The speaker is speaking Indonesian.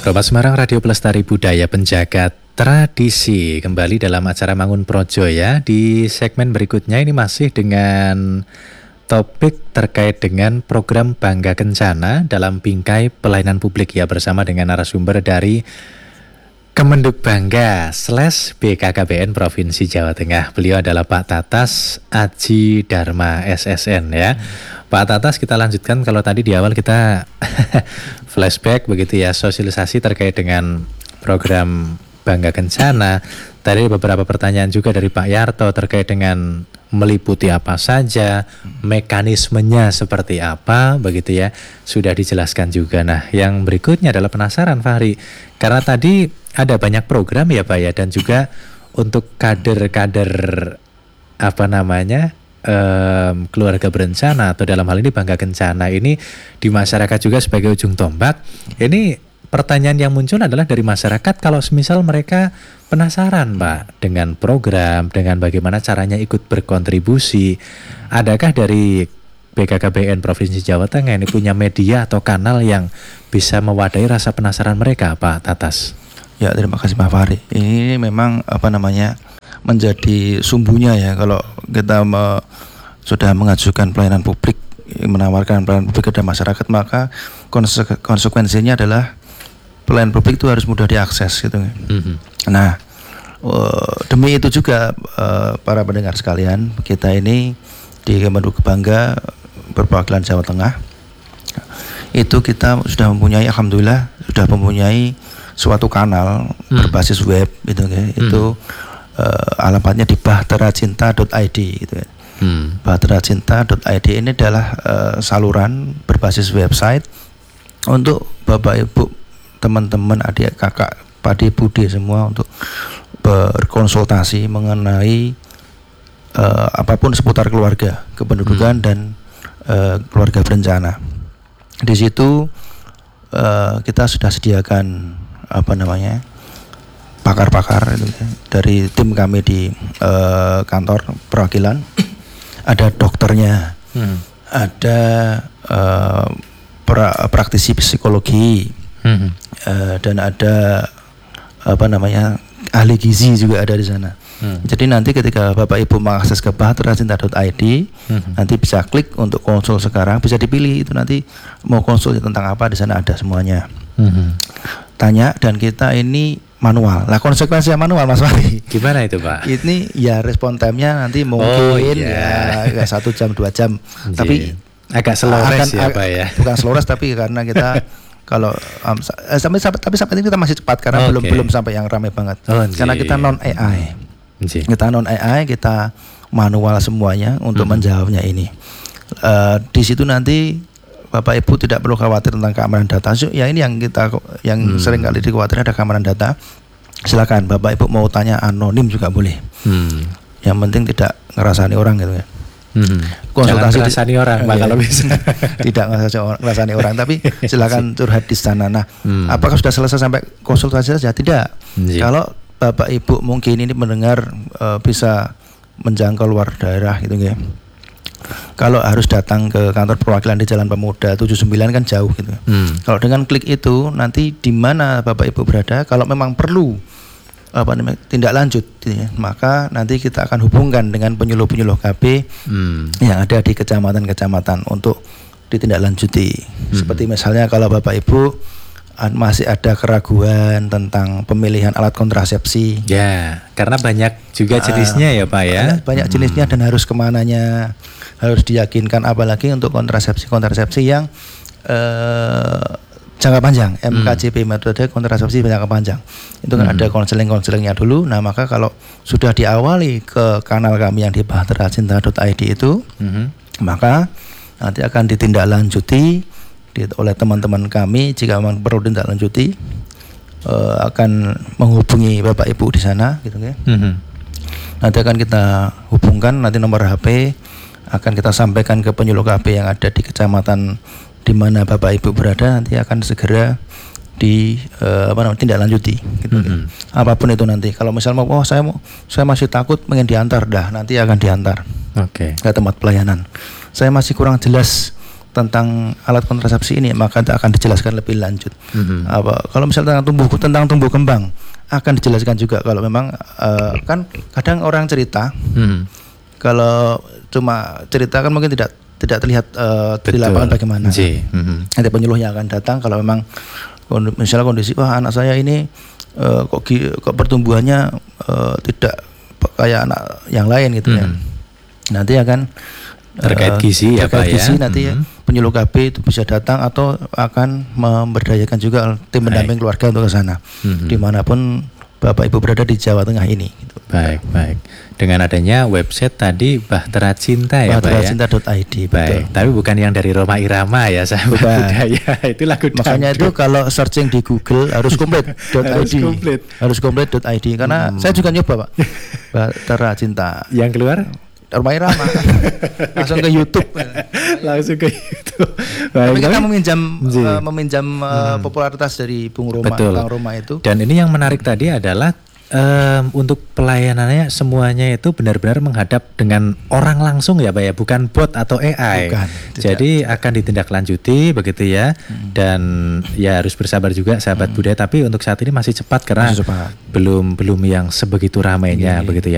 Roma Semarang Radio Pelestari Budaya Penjaga Tradisi kembali dalam acara Mangun Projo ya. Di segmen berikutnya ini masih dengan topik terkait dengan program Bangga Kencana dalam bingkai pelayanan publik ya, bersama dengan narasumber dari Kemenduk Bangga / BKKBN Provinsi Jawa Tengah. Beliau adalah Pak Tatas Aji Dharma SSN ya. Pak Tatas, kita lanjutkan. Kalau tadi di awal kita flashback begitu ya, sosialisasi terkait dengan program Bangga Kencana. Tadi beberapa pertanyaan juga dari Pak Yarto terkait dengan meliputi apa saja, mekanismenya seperti apa begitu ya, sudah dijelaskan juga. Nah, yang berikutnya adalah penasaran Fahri, karena tadi ada banyak program ya Pak ya, dan juga untuk kader-kader apa namanya, keluarga berencana atau dalam hal ini Bangga Kencana ini di masyarakat juga sebagai ujung tombak. Ini pertanyaan yang muncul adalah dari masyarakat, kalau semisal mereka penasaran Pak dengan program, dengan bagaimana caranya ikut berkontribusi, adakah dari BKKBN Provinsi Jawa Tengah ini punya media atau kanal yang bisa mewadahi rasa penasaran mereka Pak Tatas? Ya, terima kasih Pak Fahri. Ini memang menjadi sumbunya ya, kalau kita sudah mengajukan pelayanan publik, menawarkan pelayanan publik kepada masyarakat, maka konsekuensinya adalah pelayanan publik itu harus mudah diakses gitu. Nah, demi itu juga para pendengar sekalian, kita ini di Kemenduk Bangga berperwakilan Jawa Tengah itu kita sudah mempunyai, alhamdulillah sudah mempunyai suatu kanal berbasis web gitu ya. Itu alamatnya di bahteracinta.id gitu ya. Bahteracinta.id ini adalah saluran berbasis website untuk Bapak Ibu, teman-teman, adik, kakak, padi, budi semua untuk berkonsultasi mengenai apapun seputar keluarga, kependudukan dan keluarga berencana. Di situ kita sudah sediakan pakar-pakar itu ya, dari tim kami di kantor perwakilan. Ada dokternya, ada praktisi psikologi, dan ada ahli gizi juga ada di sana. Jadi nanti ketika Bapak Ibu mengakses ke bahteracinta.id, nanti bisa klik untuk konsul sekarang, bisa dipilih itu nanti mau konsul tentang apa, di sana ada semuanya. Tanya, dan kita ini manual. Lah, konsekuensi manual Mas Wali. Gimana itu Pak? Ini ya respon time-nya nanti mungkin ya 1 jam 2 jam. Tapi agak slores ya Pak ya. Bukan slores, tapi karena kita kalau sampai ini kita masih cepat karena belum sampai yang ramai banget. Karena kita non AI. Kita non AI, kita manual semuanya untuk menjawabnya ini. Di situ nanti Bapak Ibu tidak perlu khawatir tentang keamanan data. Ya, ini yang sering kali dikhawatirkan, ada keamanan data. Silakan Bapak Ibu mau tanya anonim juga boleh. Yang penting tidak ngerasani orang gitu ya. Konsultasi ngerasani orang Pak kalau bisa. Tidak ngerasani orang, tapi silakan curhat di sana. Nah, apakah sudah selesai sampai konsultasi saja? Tidak. Kalau Bapak Ibu mungkin ini mendengar bisa menjangkau luar daerah gitu ya. Kalau harus datang ke kantor perwakilan di Jalan Pemuda 79 kan jauh gitu. Kalau dengan klik itu nanti di mana Bapak Ibu berada, kalau memang perlu tindak lanjut gitu ya, maka nanti kita akan hubungkan dengan penyuluh-penyuluh KB yang ada di kecamatan-kecamatan untuk ditindaklanjuti. Seperti misalnya kalau Bapak Ibu masih ada keraguan tentang pemilihan alat kontrasepsi. Ya, karena banyak juga jenisnya ya Pak ya. Banyak jenisnya dan harus kemananya, harus diyakinkan, apalagi untuk kontrasepsi yang jangka panjang, MKJP, metode kontrasepsi jangka panjang. Itu kan ada konseling-konselingnya dulu. Nah, maka kalau sudah diawali ke kanal kami yang di bahteracinta.id itu, maka nanti akan ditindaklanjuti oleh teman-teman kami. Jika memang perlu ditindaklanjuti, akan menghubungi Bapak Ibu di sana gitu ya. Nanti akan kita hubungkan, nanti nomor HP akan kita sampaikan ke penyuluh KB yang ada di kecamatan di mana Bapak Ibu berada, nanti akan segera ditindaklanjuti gitu. Apapun itu nanti. Kalau misalnya saya masih takut pengen diantar, nanti akan diantar ke tempat pelayanan. Saya masih kurang jelas tentang alat kontrasepsi ini, maka akan dijelaskan lebih lanjut. Kalau misalnya tentang tumbuh kembang akan dijelaskan juga. Kalau memang kan kadang orang cerita, kalau cuma cerita kan mungkin tidak terlihat di lapangan bagaimana. Nanti penyuluhnya akan datang kalau memang misalnya kondisi anak saya ini kok pertumbuhannya tidak kayak anak yang lain gitu ya. Nanti akan terkait gizi ya Pak ya. Nanti penyuluh KB itu bisa datang atau akan memberdayakan juga tim pendamping keluarga untuk ke sana. Dimanapun Bapak Ibu berada di Jawa Tengah ini gitu. Baik. Dengan adanya website tadi Bahtera Cinta ya Pak ya. bahteracinta.id. Baik, tapi bukan yang dari Roma Irama ya Sahabat Budaya. Itu lagu makanya dangdut. itu kalau searching di Google harus komplit harus komplit.id karena saya juga nyoba Pak. Bahtera Cinta. Yang keluar Roma Irama. Langsung ke YouTube. Tapi kita meminjam popularitas dari Bung Roma, Bang Roma itu. Dan ini yang menarik tadi adalah untuk pelayanannya semuanya itu benar-benar menghadap dengan orang langsung ya Pak ya, bukan bot atau AI. Jadi akan ditindaklanjuti begitu ya. Dan ya harus bersabar juga Sahabat Budaya, tapi untuk saat ini masih cepat karena belum yang sebegitu ramainya begitu ya.